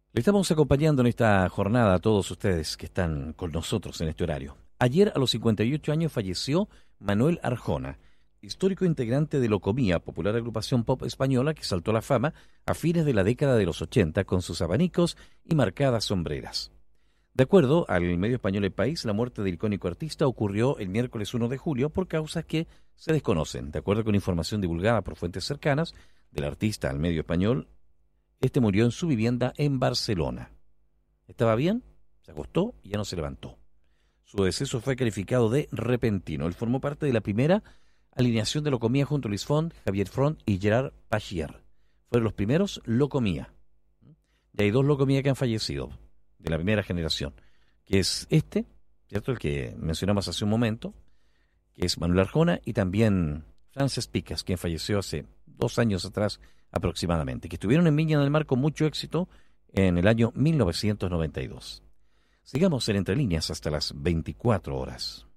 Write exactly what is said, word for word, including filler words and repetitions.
Le estamos acompañando en esta jornada a todos ustedes que están con nosotros en este horario. Ayer, a los cincuenta y ocho años, falleció Manuel Arjona, histórico integrante de Locomía, popular agrupación pop española que saltó a la fama a fines de la década de los ochenta con sus abanicos y marcadas sombreras. De acuerdo al medio español El País, la muerte del icónico artista ocurrió el miércoles uno de julio por causas que se desconocen. De acuerdo con información divulgada por fuentes cercanas del artista al medio español, este murió en su vivienda en Barcelona. Estaba bien, se acostó y ya no se levantó. Su deceso fue calificado de repentino. Él formó parte de la primera alineación de Locomía junto a Luis Font, Javier Front y Gerard Pachier. Fueron los primeros Locomía. Y hay dos Locomía que han fallecido, de la primera generación, que es este, ¿cierto? El que mencionamos hace un momento, que es Manuel Arjona, y también Frances Picas, quien falleció hace dos años atrás aproximadamente, que estuvieron en Viña del Mar con mucho éxito en el año mil novecientos noventa y dos. Sigamos en Entre Líneas hasta las veinticuatro horas.